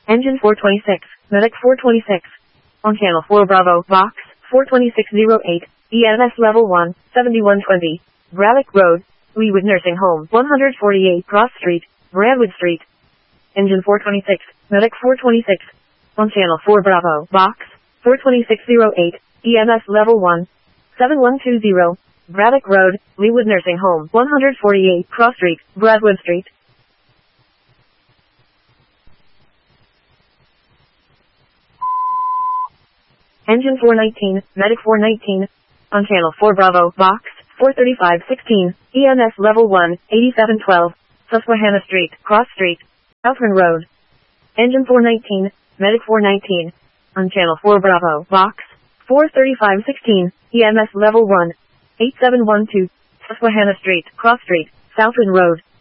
Engine 426, Medic 426. On Channel 4 Bravo, Box 42608, EMS Level 1, 7120. Braddock Road, Leawood Nursing Home, 148 Cross Street, Bradwood Street. Engine 426, Medic 426. On Channel 4 Bravo, Box 42608, EMS Level 1, 7120. Braddock Road, Leawood Nursing Home, 148 Cross Street, Bradwood Street. Engine 419, Medic 419. On Channel 4 Bravo, Box 43516, EMS Level 1, 8712. Susquehanna Street, Cross Street, Southern Road. Engine 419, Medic 419. On Channel 4 Bravo, Box 43516, EMS Level 1, 8712. Susquehanna Street, Cross Street, Southern Road.